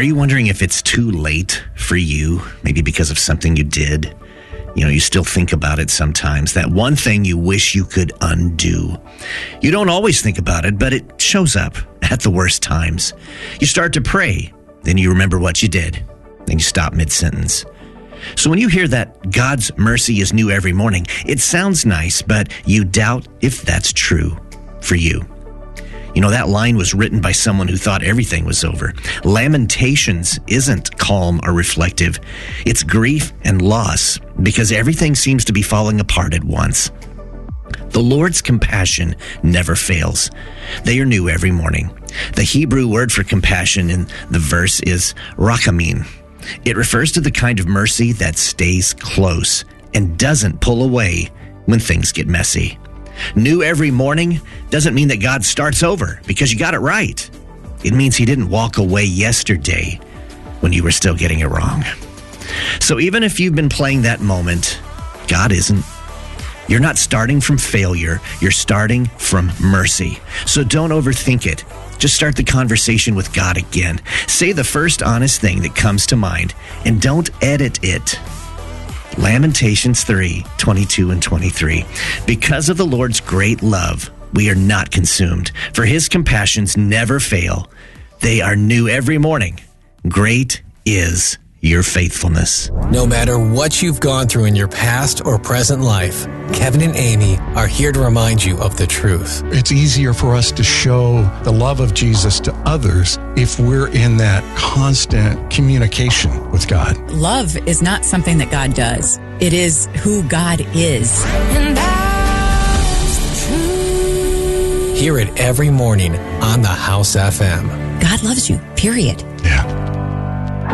you wondering if it's too late for you? Maybe because of something you did? You still think about it sometimes. That one thing you wish you could undo. You don't always think about it, but it shows up at the worst times. You start to pray, then you remember what you did. Then you stop mid-sentence. So when you hear that God's mercy is new every morning, it sounds nice, but you doubt if that's true for you. That line was written by someone who thought everything was over. Lamentations isn't calm or reflective. It's grief and loss because everything seems to be falling apart at once. The Lord's compassion never fails. They are new every morning. The Hebrew word for compassion in the verse is rachamim. It refers to the kind of mercy that stays close and doesn't pull away when things get messy. New every morning doesn't mean that God starts over because you got it right. It means he didn't walk away yesterday when you were still getting it wrong. So even if you've been playing that moment, God isn't. You're not starting from failure. You're starting from mercy. So don't overthink it. Just start the conversation with God again. Say the first honest thing that comes to mind and don't edit it. Lamentations 3:22 and 23. Because of the Lord's great love, we are not consumed, for his compassions never fail. They are new every morning. Great is your faithfulness. No matter what you've gone through in your past or present life, Kevin and Amy are here to remind you of the truth. It's easier for us to show the love of Jesus to others if we're in that constant communication with God. Love is not something that God does. It is who God is. And that's the truth. Hear it every morning on the House FM. God loves you, period. Yeah.